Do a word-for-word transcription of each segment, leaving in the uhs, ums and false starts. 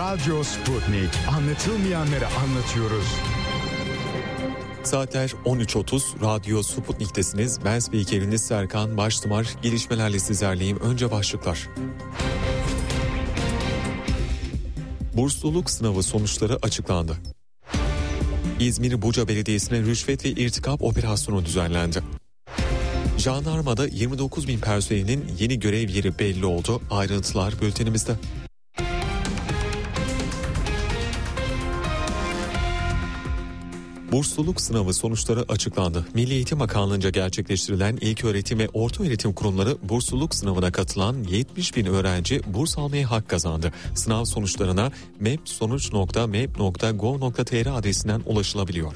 Radyo Sputnik. Anlatılmayanları anlatıyoruz. Saatler on üç otuz, Radyo Sputnik'tesiniz. Ben spikeriniz Serkan Baştımar. Gelişmelerle sizlerleyim. Önce başlıklar. Bursluluk sınavı sonuçları açıklandı. İzmir Buca Belediyesi'ne rüşvet ve irtikap operasyonu düzenlendi. Jandarmada yirmi dokuz bin personelinin yeni görev yeri belli oldu. Ayrıntılar bültenimizde. Bursluluk sınavı sonuçları açıklandı. Milli Eğitim Bakanlığı'nca gerçekleştirilen ilköğretim ve ortaöğretim kurumları bursluluk sınavına katılan yetmiş bin öğrenci burs almaya hak kazandı. Sınav sonuçlarına mapsonuç nokta map nokta gov nokta tr adresinden ulaşılabiliyor.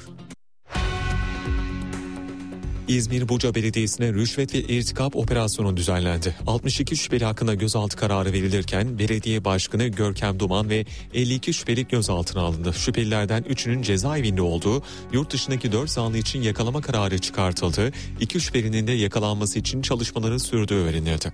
İzmir Buca Belediyesi'ne rüşvet ve irtikap operasyonu düzenlendi. altmış iki şüpheli hakkında gözaltı kararı verilirken belediye başkanı Görkem Duman ve elli iki şüpheli gözaltına alındı. Şüphelilerden üçünün cezaevinde olduğu, yurt dışındaki dört zanlı için yakalama kararı çıkartıldı. İki şüphelinin de yakalanması için çalışmaları sürdüğü öğrenildi.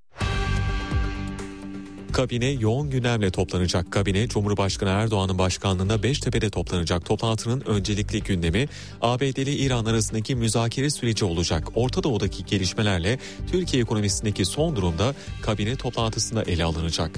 Kabine yoğun gündemle toplanacak. Kabine, Cumhurbaşkanı Erdoğan'ın başkanlığında Beştepe'de toplanacak. Toplantının öncelikli gündemi A B D ile İran arasındaki müzakere süreci olacak. Orta Doğu'daki gelişmelerle Türkiye ekonomisindeki son durumda kabine toplantısında ele alınacak.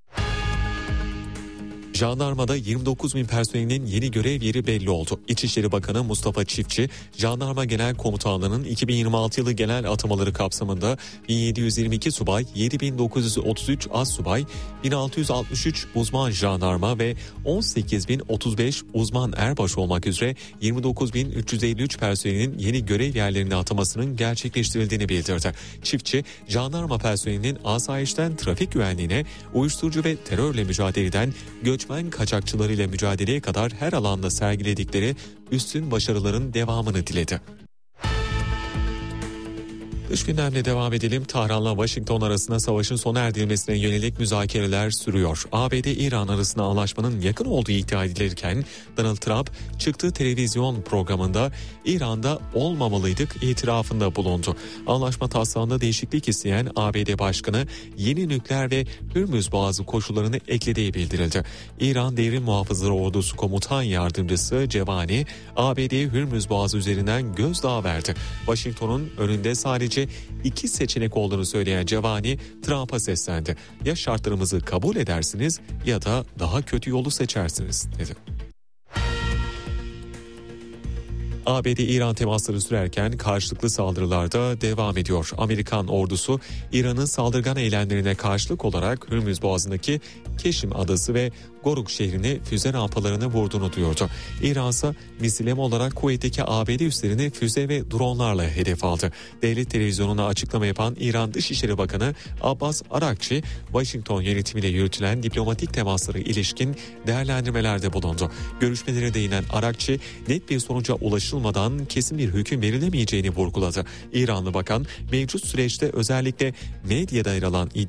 Jandarmada yirmi dokuz bin personelinin yeni görev yeri belli oldu. İçişleri Bakanı Mustafa Çiftçi, Jandarma Genel Komutanlığı'nın iki bin yirmi altı yılı genel atamaları kapsamında bin yedi yüz yirmi iki subay, yedi bin dokuz yüz otuz üç astsubay, bin altı yüz altmış üç uzman jandarma ve on sekiz bin otuz beş uzman erbaş olmak üzere yirmi dokuz bin üç yüz elli üç personelinin yeni görev yerlerine atamasının gerçekleştirildiğini bildirdi. Çiftçi, jandarma personelinin asayişten trafik güvenliğine, uyuşturucu ve terörle mücadeleden göç göçmen kaçakçılarıyla mücadeleye kadar her alanda sergiledikleri üstün başarıların devamını diledi. Dış gündemle devam edelim. Tahran'la Washington arasında savaşın sona erdirilmesine yönelik müzakereler sürüyor. A B D-İran arasında anlaşmanın yakın olduğu iddia edilirken Donald Trump çıktığı televizyon programında İran'da olmamalıydık itirafında bulundu. Anlaşma taslağında değişiklik isteyen A B D Başkanı yeni nükleer ve Hürmüz Boğazı koşullarını eklediği bildirildi. İran Devrim Muhafızları Ordusu Komutan Yardımcısı Cevani, A B D'ye Hürmüz Boğazı üzerinden gözdağı verdi. Washington'un önünde sadece iki seçenek olduğunu söyleyen Cevani, Trump'a seslendi. Ya şartlarımızı kabul edersiniz ya da daha kötü yolu seçersiniz dedi. A B D-İran temasları sürerken karşılıklı saldırılarda devam ediyor. Amerikan ordusu İran'ın saldırgan eylemlerine karşılık olarak Hürmüz Boğazı'ndaki Keşim Adası ve Goruk şehrine füze rampalarını vurduğunu duyurdu. İran ise misileme olarak Kuveyt'teki A B D üslerini füze ve dronlarla hedef aldı. Devlet televizyonuna açıklama yapan İran Dışişleri Bakanı Abbas Arakçi, Washington yönetimiyle yürütülen diplomatik temaslara ilişkin değerlendirmelerde bulundu. Görüşmelere değinen Arakçi, net bir sonuca ulaşılmadan kesin bir hüküm verilemeyeceğini vurguladı. İranlı bakan, mevcut süreçte özellikle medyada yer alan